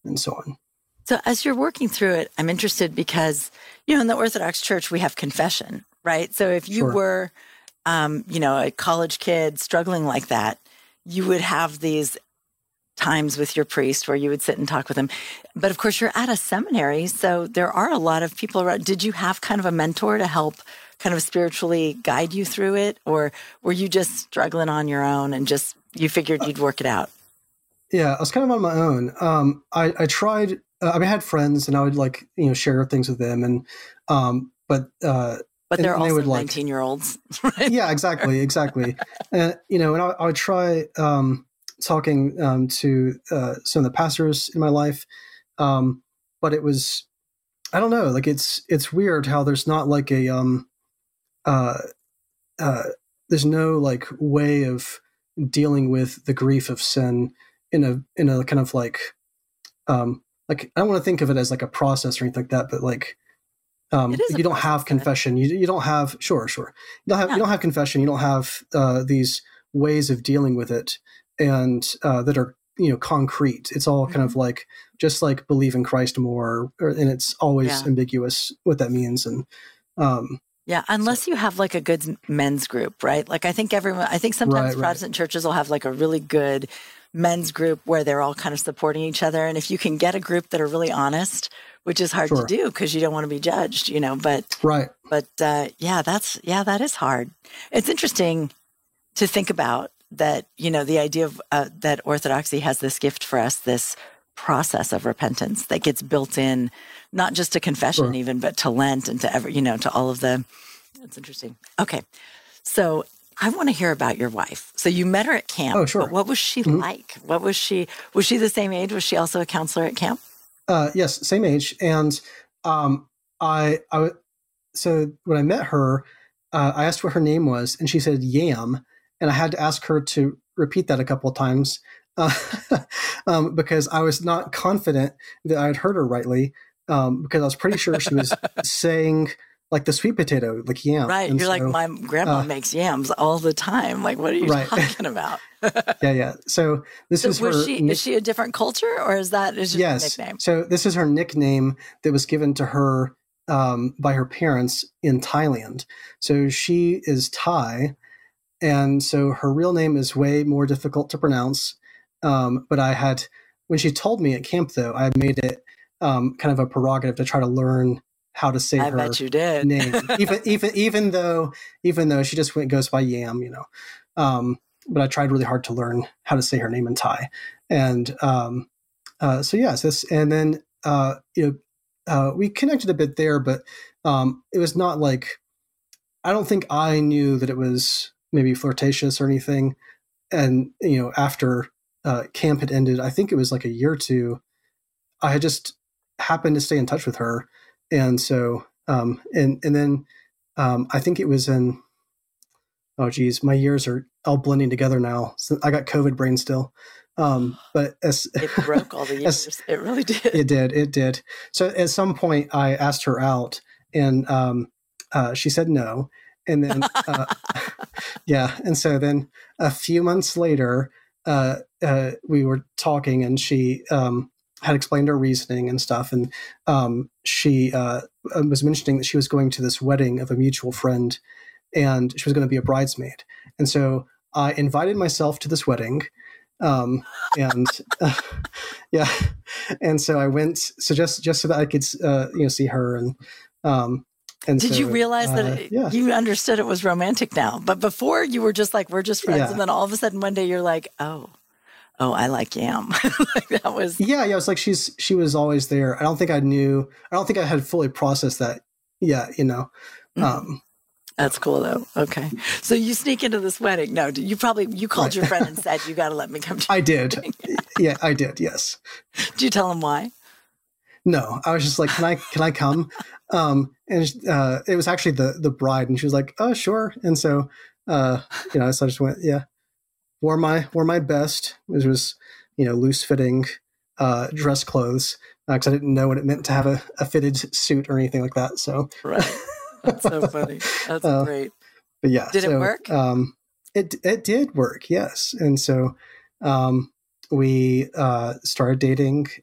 and so on. So as you're working through it, I'm interested because, in the Orthodox Church, we have confession, right? So if you were, a college kid struggling like that, you would have these times with your priest where you would sit and talk with him. But of course, you're at a seminary, so there are a lot of people around. Did you have kind of a mentor to help kind of spiritually guide you through it? Or were you just struggling on your own and just, you figured you'd work it out? Yeah, I was kind of on my own. I tried, I had friends and I would share things with them but they're also 19-years, right? Yeah, exactly. And I would try talking to some of the pastors in my life, but it was, I don't know, it's weird how there's not there's no way of dealing with the grief of sin in a kind of I don't want to think of it as a process or anything like that, but you don't have confession. You don't have you don't have confession. You don't have these ways of dealing with it, and that are concrete. It's all kind of just believe in Christ more, and it's always ambiguous what that means. And unless you have a good men's group, right? I think sometimes Protestant churches will have a really good men's group where they're all kind of supporting each other. And if you can get a group that are really honest, which is hard to do because you don't want to be judged, but that is hard. It's interesting to think about that, the idea of that Orthodoxy has this gift for us, this process of repentance that gets built in, not just to confession even, but to Lent and to to all of the, it's interesting. Okay. So I want to hear about your wife. So you met her at camp. Oh, sure. But what was she like? Was she the same age? Was she also a counselor at camp? Yes, same age. And so when I met her, I asked what her name was, and she said Yam, and I had to ask her to repeat that a couple of times because I was not confident that I had heard her rightly, because I was pretty sure she was saying the sweet potato, yam. Right. And you're my grandma makes yams all the time. What are you talking about? Yeah. So this is her. Is she a different culture, or is just a nickname? So this is her nickname that was given to her by her parents in Thailand. So she is Thai, and so her real name is way more difficult to pronounce. But when she told me at camp, though, I had made it kind of a prerogative to try to learn how to say her bet you did. name, even though she just goes by Yam, but I tried really hard to learn how to say her name in Thai, and and then we connected a bit there, but it was not I don't think I knew that it was maybe flirtatious or anything, and after camp had ended, I think it was a year or two, I had just happened to stay in touch with her. And so, and then I think it was in, oh geez, my years are all blending together now. So I got COVID brain still. But it broke all the years. It really did. It did. So at some point I asked her out, and she said no. And then, And so then a few months later, we were talking, and she, had explained her reasoning and stuff. And she was mentioning that she was going to this wedding of a mutual friend, and she was going to be a bridesmaid. And so I invited myself to this wedding. And so I went, so just so that I could, see her. And did you realize that you understood it was romantic now? But before you were just we're just friends. Yeah. And then all of a sudden one day you're like, oh, I like Yam. That was. Yeah. It was she was always there. I don't think I had fully processed that. Yeah. That's cool though. Okay. So you sneak into this wedding. No, you called your friend and said, you got to let me come to I did. Yeah, I did. Yes. Did you tell him why? No, I was just like, can I come? And it was actually the bride, and she was like, oh, sure. And so, so I just went, yeah, wore my best, which was, loose fitting, dress clothes. Cause I didn't know what it meant to have a fitted suit or anything like that. So, right. That's so funny. That's great. But yeah. Did it work? It did work. Yes. And so, we started dating,